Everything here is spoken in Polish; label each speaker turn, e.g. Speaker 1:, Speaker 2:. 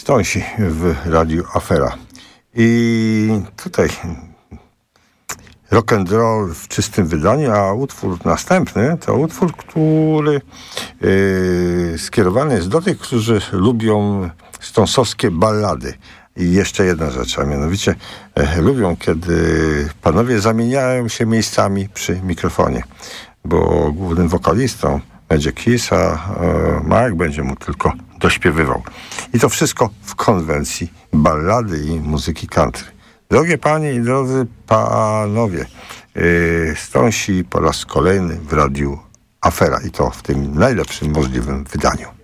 Speaker 1: Stonsi w Radiu Afera. I tutaj rock and roll w czystym wydaniu, a utwór następny to utwór, który skierowany jest do tych, którzy lubią stonsowskie ballady. I jeszcze jedna rzecz, a mianowicie lubią, kiedy panowie zamieniają się miejscami przy mikrofonie, bo głównym wokalistą będzie Kiss, a Mark będzie mu tylko dośpiewywał. I to wszystko w konwencji ballady i muzyki country. Drogie panie i drodzy panowie, Stonsi po raz kolejny w Radiu Afera i to w tym najlepszym możliwym wydaniu.